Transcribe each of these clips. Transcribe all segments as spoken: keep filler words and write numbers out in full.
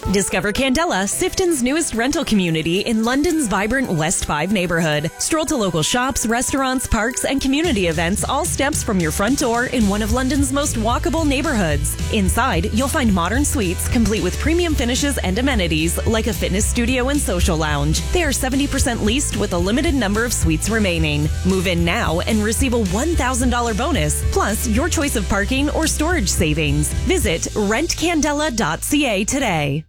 Discover Candela, Sifton's newest rental community in London's vibrant West five neighborhood. Stroll to local shops, restaurants, parks, and community events, all steps from your front door in one of London's most walkable neighborhoods. Inside, you'll find modern suites complete with premium finishes and amenities like a fitness studio and social lounge. They are seventy percent leased with a limited number of suites remaining. Move in now and receive a one thousand dollars bonus, plus your choice of parking or storage savings. Visit rent candela dot c a today.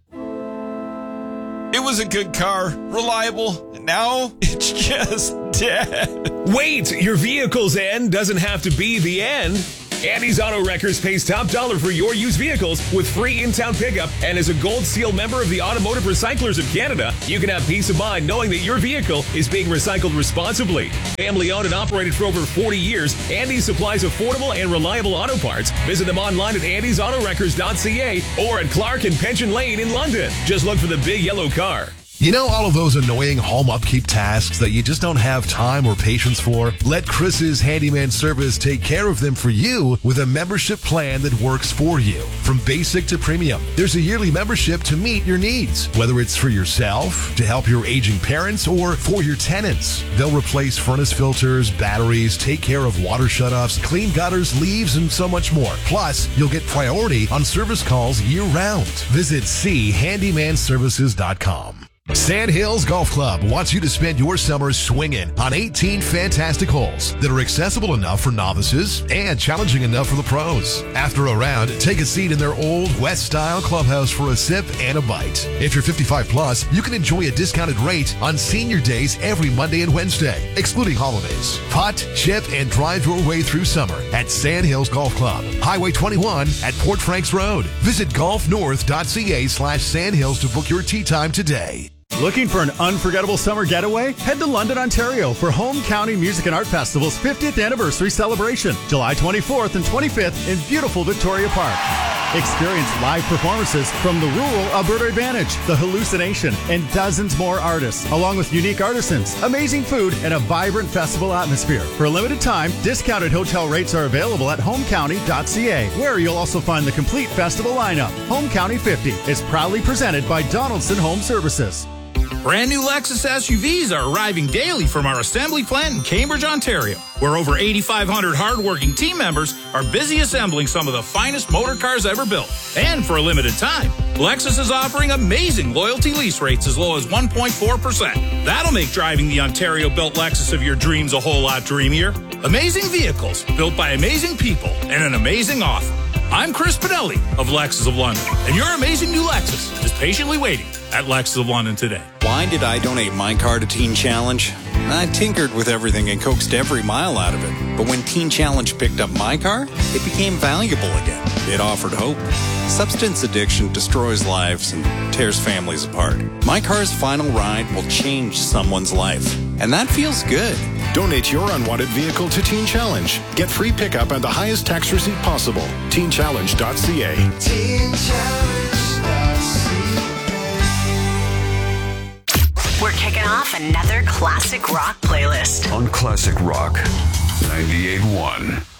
It was a good car, reliable, and now it's just dead. Wait, your vehicle's end doesn't have to be the end. Andy's Auto Wreckers pays top dollar for your used vehicles with free in-town pickup, and as a Gold Seal member of the Automotive Recyclers of Canada, you can have peace of mind knowing that your vehicle is being recycled responsibly. Family owned and operated for over forty years, Andy supplies affordable and reliable auto parts. Visit them online at andys auto wreckers dot c a or at Clark and Pension Lane in London. Just look for the big yellow car. You know all of those annoying home upkeep tasks that you just don't have time or patience for? Let Chris's Handyman Service take care of them for you with a membership plan that works for you. From basic to premium, there's a yearly membership to meet your needs. Whether it's for yourself, to help your aging parents, or for your tenants. They'll replace furnace filters, batteries, take care of water shutoffs, clean gutters, leaves, and so much more. Plus, you'll get priority on service calls year-round. Visit c handyman services dot com. Sand Hills Golf Club wants you to spend your summer swinging on eighteen fantastic holes that are accessible enough for novices and challenging enough for the pros. After a round, take a seat in their old West-style clubhouse for a sip and a bite. If you're fifty-five plus, you can enjoy a discounted rate on senior days every Monday and Wednesday, excluding holidays. Putt, chip, and drive your way through summer at Sand Hills Golf Club, Highway twenty-one at Port Franks Road. Visit golf north dot c a slash sandhills to book your tee time today. Looking for an unforgettable summer getaway? Head to London, Ontario for Home County Music and Art Festival's fiftieth anniversary celebration, July twenty-fourth and twenty-fifth in beautiful Victoria Park. Experience live performances from the Rural Alberta Advantage, The Hallucination, and dozens more artists, along with unique artisans, amazing food, and a vibrant festival atmosphere. For a limited time, discounted hotel rates are available at home county dot c a, where you'll also find the complete festival lineup. Home County fifty is proudly presented by Donaldson Home Services. Brand new Lexus S U Vs are arriving daily from our assembly plant in Cambridge, Ontario, where over eighty-five hundred hardworking team members are busy assembling some of the finest motor cars ever built. And for a limited time, Lexus is offering amazing loyalty lease rates as low as one point four percent. That'll make driving the Ontario-built Lexus of your dreams a whole lot dreamier. Amazing vehicles built by amazing people and an amazing offer. I'm Chris Pinelli of Lexus of London, and your amazing new Lexus is patiently waiting at Lexus of London today. Why did I donate my car to Teen Challenge? I tinkered with everything and coaxed every mile out of it. But when Teen Challenge picked up my car, it became valuable again. It offered hope. Substance addiction destroys lives and tears families apart. My car's final ride will change someone's life, and that feels good. Donate your unwanted vehicle to Teen Challenge. Get free pickup and the highest tax receipt possible. teen challenge dot c a. teen challenge dot c a. We're kicking off another classic rock playlist on Classic Rock ninety-eight point one.